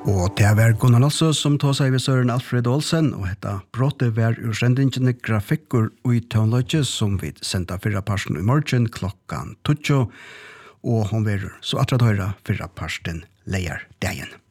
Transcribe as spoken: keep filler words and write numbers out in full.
Og det var Gunnar Lasse som tog seg ved Søren Alfred Olsen, og hetta bråttet var ur sendingene grafikker og i tøvnløgje som vi sendte fyrra parsten i morgen klokkan tutjo, og hon var så atrat høyra fyrra parsten leier dagen.